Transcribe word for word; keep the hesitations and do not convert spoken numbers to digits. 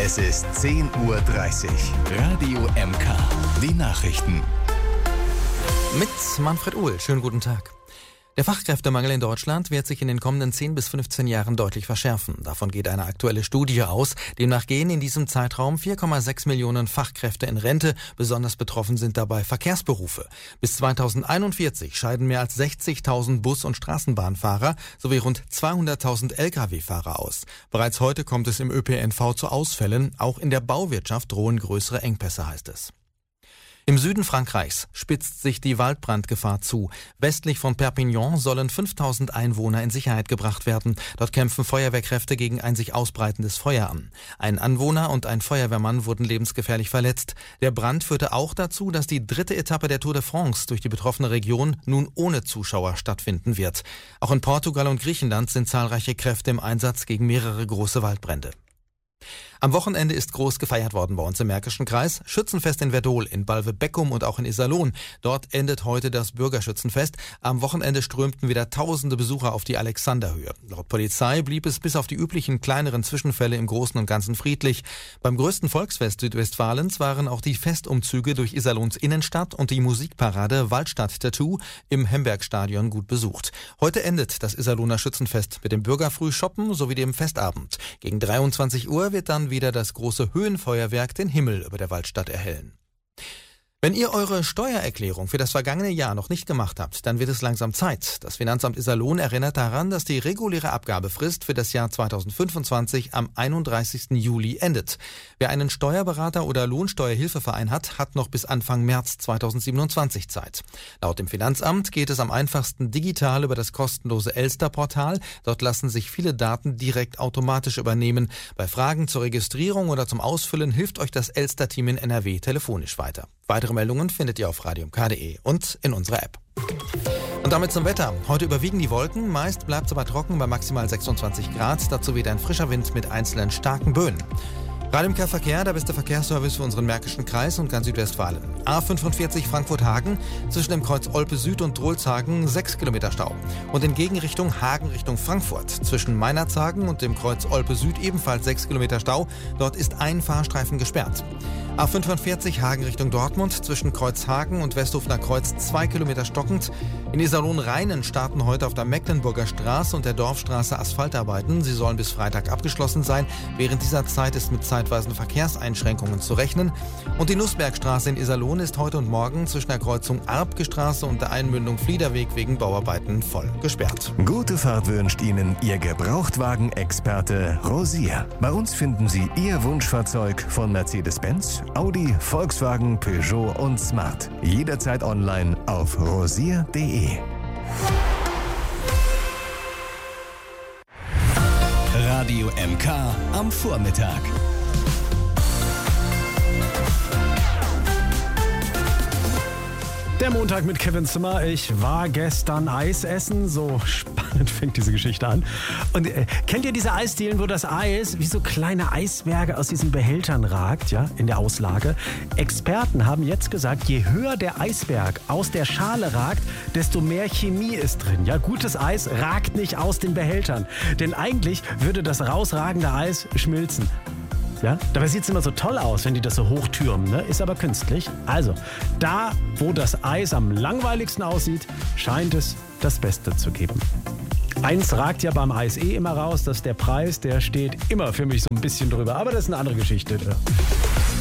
Es ist zehn Uhr dreißig. Radio M K. Die Nachrichten. Mit Manfred Uhl. Schönen guten Tag. Der Fachkräftemangel in Deutschland wird sich in den kommenden zehn bis fünfzehn Jahren deutlich verschärfen. Davon geht eine aktuelle Studie aus. Demnach gehen in diesem Zeitraum vier Komma sechs Millionen Fachkräfte in Rente. Besonders betroffen sind dabei Verkehrsberufe. Bis zweitausendeinundvierzig scheiden mehr als sechzigtausend Bus- und Straßenbahnfahrer sowie rund zweihunderttausend L K W-Fahrer aus. Bereits heute kommt es im Ö P N V zu Ausfällen. Auch in der Bauwirtschaft drohen größere Engpässe, heißt es. Im Süden Frankreichs spitzt sich die Waldbrandgefahr zu. Westlich von Perpignan sollen fünftausend Einwohner in Sicherheit gebracht werden. Dort kämpfen Feuerwehrkräfte gegen ein sich ausbreitendes Feuer an. Ein Anwohner und ein Feuerwehrmann wurden lebensgefährlich verletzt. Der Brand führte auch dazu, dass die dritte Etappe der Tour de France durch die betroffene Region nun ohne Zuschauer stattfinden wird. Auch in Portugal und Griechenland sind zahlreiche Kräfte im Einsatz gegen mehrere große Waldbrände. Am Wochenende ist groß gefeiert worden bei uns im Märkischen Kreis. Schützenfest in Werdohl, in Balve-Beckum und auch in Iserlohn. Dort endet heute das Bürgerschützenfest. Am Wochenende strömten wieder tausende Besucher auf die Alexanderhöhe. Laut Polizei blieb es bis auf die üblichen kleineren Zwischenfälle im Großen und Ganzen friedlich. Beim größten Volksfest Südwestfalens waren auch die Festumzüge durch Iserlohns Innenstadt und die Musikparade Waldstadt-Tattoo im Hembergstadion gut besucht. Heute endet das Iserlohner Schützenfest mit dem Bürgerfrühschoppen sowie dem Festabend. Gegen dreiundzwanzig Uhr wird dann wieder das große Höhenfeuerwerk den Himmel über der Waldstadt erhellen. Wenn ihr eure Steuererklärung für das vergangene Jahr noch nicht gemacht habt, dann wird es langsam Zeit. Das Finanzamt Iserlohn erinnert daran, dass die reguläre Abgabefrist für das Jahr zweitausendfünfundzwanzig am einunddreißigsten Juli endet. Wer einen Steuerberater oder Lohnsteuerhilfeverein hat, hat noch bis Anfang März zweitausendsiebenundzwanzig Zeit. Laut dem Finanzamt geht es am einfachsten digital über das kostenlose Elster-Portal. Dort lassen sich viele Daten direkt automatisch übernehmen. Bei Fragen zur Registrierung oder zum Ausfüllen hilft euch das Elster-Team in N R W telefonisch weiter. Weitere Meldungen findet ihr auf radio m k punkt d e und in unserer App. Und damit zum Wetter. Heute überwiegen die Wolken, meist bleibt es aber trocken bei maximal sechsundzwanzig Grad. Dazu weht ein frischer Wind mit einzelnen starken Böen. Radio M K Verkehr, der beste Verkehrsservice für unseren Märkischen Kreis und ganz Südwestfalen. A fünfundvierzig Frankfurt-Hagen, zwischen dem Kreuz Olpe Süd und Drolshagen sechs Kilometer Stau. Und in Gegenrichtung Hagen Richtung Frankfurt, zwischen Meinerzhagen und dem Kreuz Olpe Süd ebenfalls sechs Kilometer Stau. Dort ist ein Fahrstreifen gesperrt. A fünfundvierzig Hagen Richtung Dortmund, zwischen Kreuz Hagen und Westhofener Kreuz zwei Kilometer stockend. In Iserlohn-Rheinen starten heute auf der Mecklenburger Straße und der Dorfstraße Asphaltarbeiten. Sie sollen bis Freitag abgeschlossen sein. Während dieser Zeit ist mit zeitweisen Verkehrseinschränkungen zu rechnen. Und die Nussbergstraße in Iserlohn ist heute und morgen zwischen der Kreuzung Arbgestraße und der Einmündung Fliederweg wegen Bauarbeiten voll gesperrt. Gute Fahrt wünscht Ihnen Ihr Gebrauchtwagen-Experte Rosier. Bei uns finden Sie Ihr Wunschfahrzeug von Mercedes-Benz, Audi, Volkswagen, Peugeot und Smart. Jederzeit online auf rosier punkt d e. Radio M K am Vormittag. Der Montag mit Kevin Zimmer. Ich war gestern Eis essen. So spannend fängt diese Geschichte an. Und äh, kennt ihr diese Eisdielen, wo das Eis wie so kleine Eisberge aus diesen Behältern ragt, ja, in der Auslage? Experten haben jetzt gesagt, je höher der Eisberg aus der Schale ragt, desto mehr Chemie ist drin. Ja, gutes Eis ragt nicht aus den Behältern. Denn eigentlich würde das rausragende Eis schmilzen. Ja? Dabei sieht es immer so toll aus, wenn die das so hochtürmen, ne? Ist aber künstlich. Also, da, wo das Eis am langweiligsten aussieht, scheint es das Beste zu geben. Eins ragt ja beim Eis eh immer raus, das ist der Preis, der steht immer für mich so ein bisschen drüber. Aber das ist eine andere Geschichte.